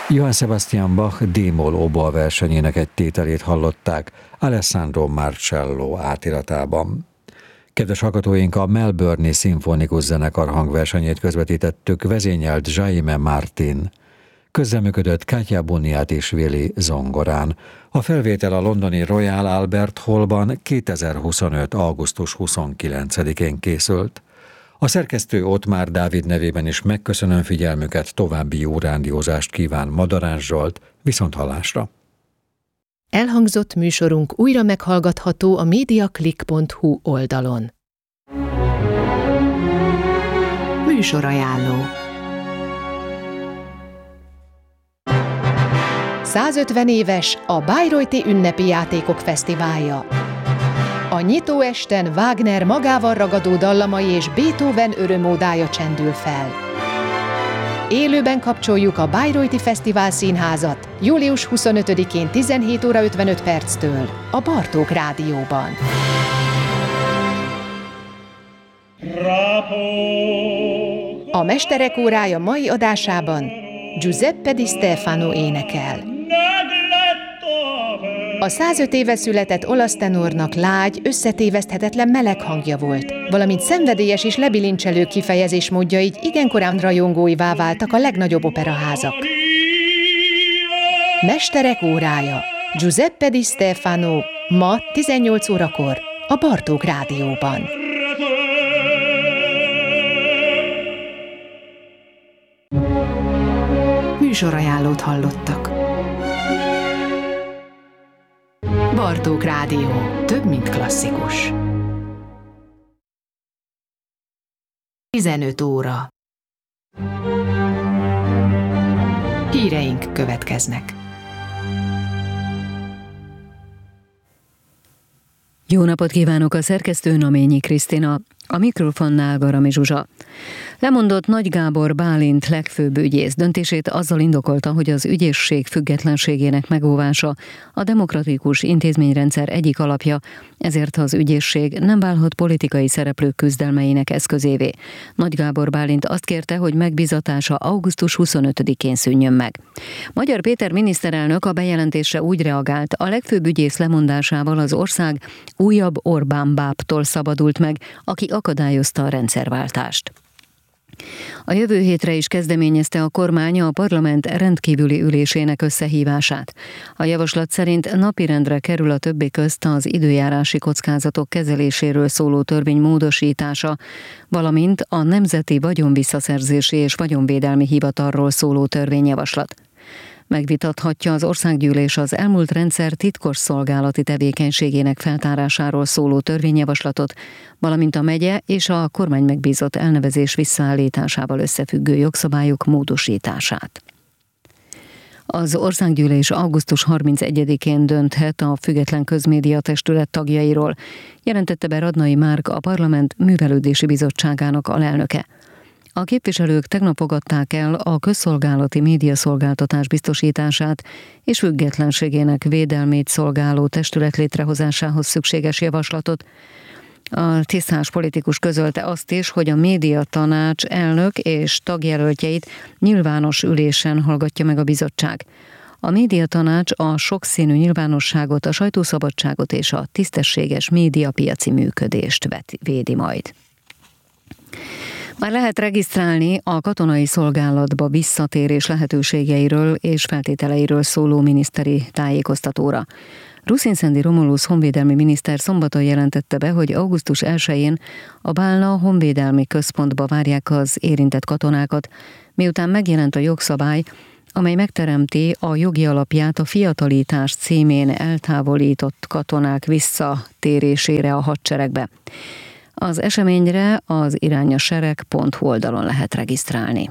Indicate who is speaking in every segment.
Speaker 1: Johann Sebastian Bach D-moll oboa versenyének egy tételét hallották Alessandro Marcello átiratában. Kedves hallgatóink, a Melbourne-i szimfonikus zenekar hangversenyét közvetítettük, vezényelt Jaime Martin. Közreműködött Katja Bunyatisvili zongorán. A felvétel a londoni Royal Albert Hallban 2025. augusztus 29-én készült. A szerkesztő Ottmár Dávid nevében is megköszönöm figyelmüket, további jó rádiózást kíván Madarás Zsolt, viszonthallásra.
Speaker 2: Elhangzott műsorunk újra meghallgatható a mediaclick.hu oldalon. Műsorajánló 150 éves a Bayreuthi Ünnepi Játékok Fesztiválja. A nyitóesten Wagner magával ragadó dallamai és Beethoven örömódája csendül fel. Élőben kapcsoljuk a Bayreuthi Fesztivál Színházat július 25-én 17 óra 55 perctől a Bartók Rádióban. A Mesterek órája mai adásában Giuseppe Di Stefano énekel. A 105 éve született olasz tenornak lágy, összetéveszthetetlen meleg hangja volt, valamint szenvedélyes és lebilincselő kifejezésmódja így igen korán rajongóivá váltak a legnagyobb operaházak. Mesterek órája Giuseppe Di Stefano ma 18 órakor a Bartók Rádióban. Műsorajánlót hallottak. Bartók Rádió. Több, mint klasszikus. 15 óra. Híreink következnek.
Speaker 3: Jó napot kívánok, a szerkesztő Naményi Krisztina, a mikrofonnál Garami Zsuzsa. Lemondott Nagy Gábor Bálint legfőbb ügyész döntését azzal indokolta, hogy az ügyészség függetlenségének megóvása a demokratikus intézményrendszer egyik alapja, ezért az ügyészség nem válhat politikai szereplők küzdelmeinek eszközévé. Nagy Gábor Bálint azt kérte, hogy megbízatása augusztus 25-én szűnjön meg. Magyar Péter miniszterelnök a bejelentésre úgy reagált, a legfőbb ügyész lemondásával az ország újabb Orbán bábtól szabadult meg, aki akadályozta a rendszerváltást. A jövő hétre is kezdeményezte a kormány a parlament rendkívüli ülésének összehívását. A javaslat szerint napirendre kerül a többi közt az időjárási kockázatok kezeléséről szóló törvény módosítása, valamint a Nemzeti Vagyonvisszaszerzési és Vagyonvédelmi Hivatalról szóló törvényjavaslat. Megvitathatja az országgyűlés az elmúlt rendszer titkosszolgálati tevékenységének feltárásáról szóló törvényjavaslatot, valamint a megye és a kormány megbízott elnevezés visszaállításával összefüggő jogszabályok módosítását. Az országgyűlés augusztus 31-én dönthet a Független Közmédia Testület tagjairól, jelentette be Radnai Márk, a Parlament Művelődési Bizottságának alelnöke. A képviselők tegnap fogadták el a közszolgálati médiaszolgáltatás biztosítását és függetlenségének védelmét szolgáló testület létrehozásához szükséges javaslatot. A tisztás politikus közölte azt is, hogy a médiatanács elnök és tagjelöltjeit nyilvános ülésen hallgatja meg a bizottság. A médiatanács a sokszínű nyilvánosságot, a sajtószabadságot és a tisztességes médiapiaci működést védi majd. Már lehet regisztrálni a katonai szolgálatba visszatérés lehetőségeiről és feltételeiről szóló miniszteri tájékoztatóra. Ruszinszendi Romulus honvédelmi miniszter szombaton jelentette be, hogy augusztus 1-én a Bálna honvédelmi központba várják az érintett katonákat, miután megjelent a jogszabály, amely megteremti a jogi alapját a fiatalítás címén eltávolított katonák visszatérésére a hadseregbe. Az eseményre az irányasereg.hu oldalon lehet regisztrálni.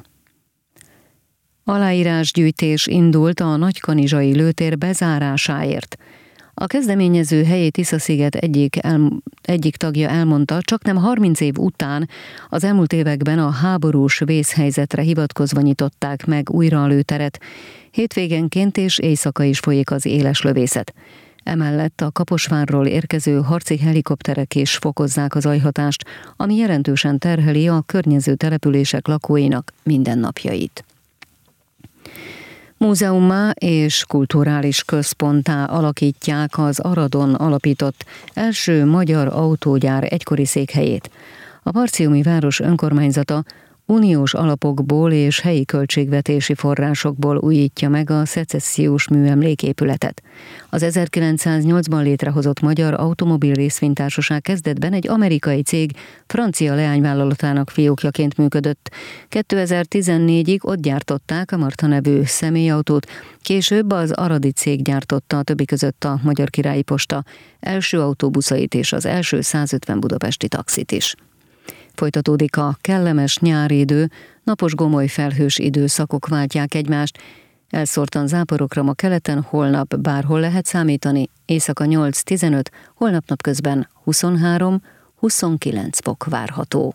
Speaker 3: Aláírásgyűjtés indult a Nagykanizsai lőtér bezárásáért. A kezdeményező helyi Tisza-sziget egyik tagja elmondta, csaknem 30 év után az elmúlt években a háborús vészhelyzetre hivatkozva nyitották meg újra a lőteret. Hétvégenként és éjszaka is folyik az éles lövészet. Emellett a Kaposvárról érkező harci helikopterek is fokozzák az zajhatást, ami jelentősen terheli a környező települések lakóinak mindennapjait. Múzeummá és kulturális központtá alakítják az Aradon alapított első magyar autógyár egykori székhelyét. A Partiumi város önkormányzata uniós alapokból és helyi költségvetési forrásokból újítja meg a szecessziós műemléképületet. Az 1908-ban létrehozott Magyar Automobil Részvénytársaság kezdetben egy amerikai cég francia leányvállalatának fiókjaként működött. 2014-ig ott gyártották a Marta nevű személyautót, később az aradi cég gyártotta a többi között a Magyar Királyi Posta első autóbuszait és az első 150 budapesti taxit is. Folytatódik a kellemes nyári idő, napos gomoly felhős időszakok váltják egymást, elszórtan záporokra ma keleten, holnap bárhol lehet számítani, éjszaka 8-15, holnap napközben 23-29 fok várható.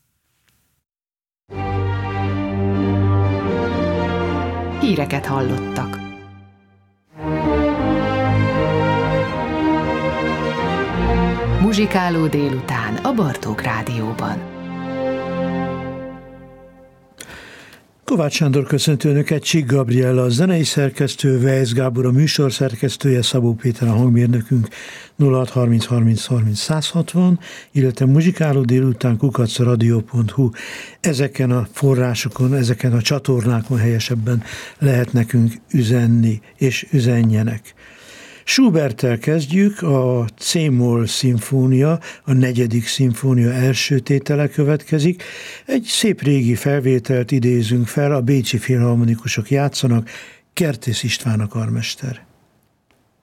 Speaker 2: Híreket hallottak. Muzsikáló délután a Bartók Rádióban.
Speaker 4: Kovács Sándor köszöntő Önöket, Csík Gabriella a zenei szerkesztő, Weisz Gábor a műsor szerkesztője, Szabó Péter a hangmérnökünk, 0630 30 30 160, illetve muzsikáló délután @radio.hu. Ezeken a forrásokon, ezeken a csatornákon helyesebben lehet nekünk üzenni, és üzenjenek. Schuberttel kezdjük, a C-moll szimfónia, a 4. szimfónia első tétele következik. Egy szép régi felvételt idézünk fel, a bécsi filharmonikusok játszanak, Kertész István a karmester.